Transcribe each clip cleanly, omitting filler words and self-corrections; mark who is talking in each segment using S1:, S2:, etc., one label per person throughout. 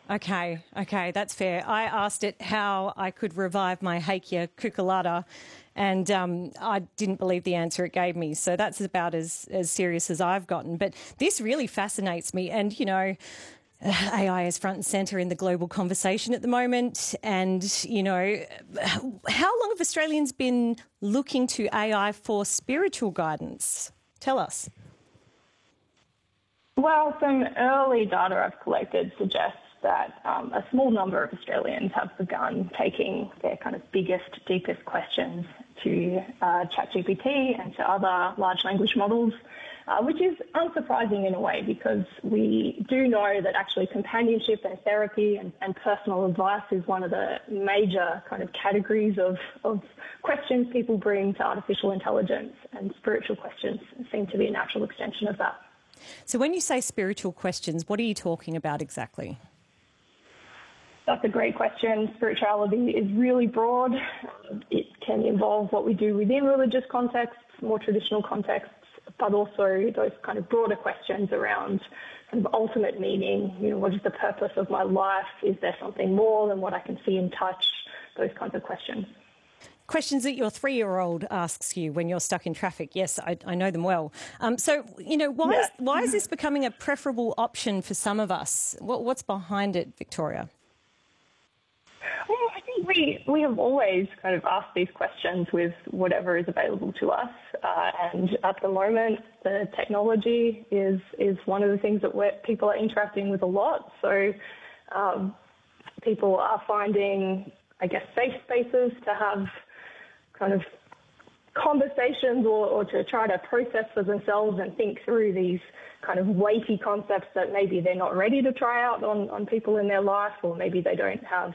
S1: Okay, that's fair. I asked it how I could revive my Hakea cucullata, and I didn't believe the answer it gave me. So that's about as serious as I've gotten. But this really fascinates me. And, you know, AI is front and centre in the global conversation at the moment. And, you know, how long have Australians been looking to AI for spiritual guidance? Tell us.
S2: Well, some early data I've collected suggests that a small number of Australians have begun taking their kind of biggest, deepest questions to ChatGPT and to other large language models, which is unsurprising in a way because we do know that actually companionship and therapy and personal advice is one of the major kind of categories of questions people bring to artificial intelligence, and spiritual questions seem to be a natural extension of that.
S1: So when you say spiritual questions, what are you talking about exactly?
S2: That's a great question. Spirituality is really broad. It can involve what we do within religious contexts, more traditional contexts, but also those kind of broader questions around kind of ultimate meaning. You know, what is the purpose of my life? Is there something more than what I can see and touch? Those kinds of questions.
S1: Questions that your 3-year-old asks you when you're stuck in traffic. Yes, I know them well. So, you know, why is this becoming a preferable option for some of us? What's behind it, Victoria?
S2: Well, I think we have always kind of asked these questions with whatever is available to us. And at the moment, the technology is one of the things that people are interacting with a lot. So people are finding, I guess, safe spaces to have kind of conversations or to try to process for themselves and think through these kind of weighty concepts that maybe they're not ready to try out on people in their life, or maybe they don't have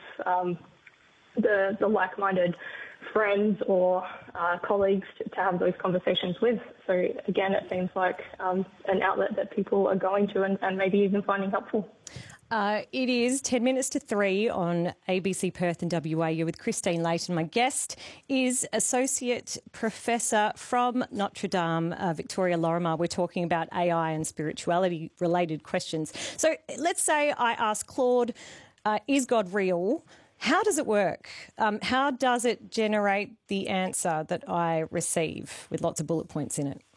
S2: the like-minded friends or colleagues to have those conversations with. So again, it seems like an outlet that people are going to and maybe even finding helpful.
S1: It is 10 minutes to 3 on ABC Perth and WA. You're with Christine Layton. My guest is Associate Professor from Notre Dame, Victoria Lorimer. We're talking about AI and spirituality-related questions. So let's say I ask Claude, is God real? How does it work? How does it generate the answer that I receive with lots of bullet points in it?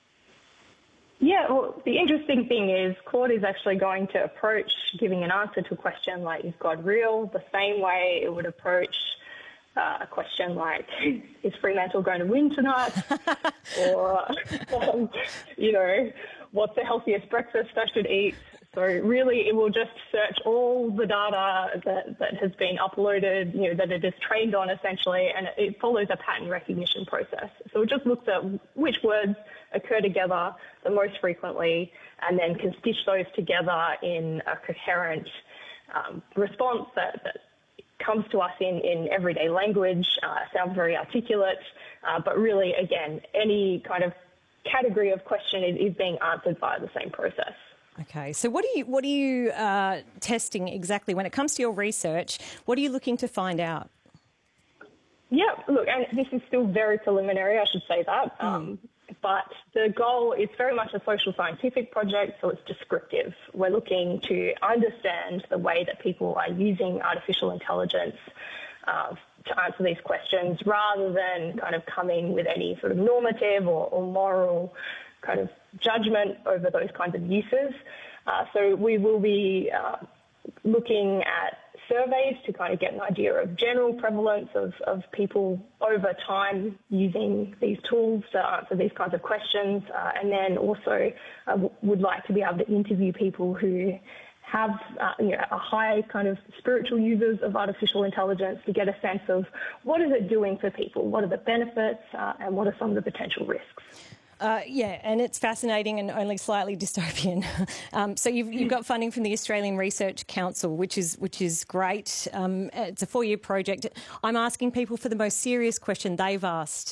S2: Yeah, well, the interesting thing is Claude is actually going to approach giving an answer to a question like, is God real, the same way it would approach a question like, is Fremantle going to win tonight? Or, you know, what's the healthiest breakfast I should eat? So really it will just search all the data that has been uploaded, you know, that it is trained on essentially, and it follows a pattern recognition process. So it just looks at which words occur together the most frequently and then can stitch those together in a coherent response that comes to us in everyday language, sounds very articulate, but really, again, any kind of category of question is being answered via the same process.
S1: Okay, so what are you testing exactly when it comes to your research? What are you looking to find out?
S2: Yeah, look, and this is still very preliminary, I should say that. But the goal is very much a social scientific project, so it's descriptive. We're looking to understand the way that people are using artificial intelligence to answer these questions, rather than kind of coming with any sort of normative or moral kind of judgment over those kinds of uses. So we will be looking at surveys to kind of get an idea of general prevalence of people over time using these tools to answer these kinds of questions. And then also would like to be able to interview people who have a high kind of spiritual users of artificial intelligence to get a sense of what is it doing for people, what are the benefits, and what are some of the potential risks.
S1: Yeah, and it's fascinating and only slightly dystopian. So you've got funding from the Australian Research Council, which is great. It's a 4-year project. I'm asking people for the most serious question they've asked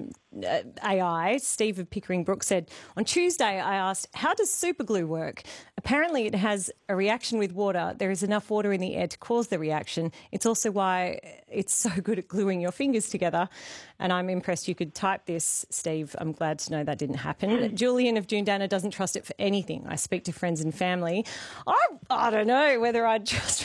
S1: AI. Steve of Pickering Brook said, on Tuesday I asked, how does superglue work? Apparently it has a reaction with water. There is enough water in the air to cause the reaction. It's also why it's so good at gluing your fingers together. And I'm impressed you could type this, Steve. I'm glad to know that didn't happen. Julian of Joondalup doesn't trust it for anything. I speak to friends and family. I don't know whether I'd trust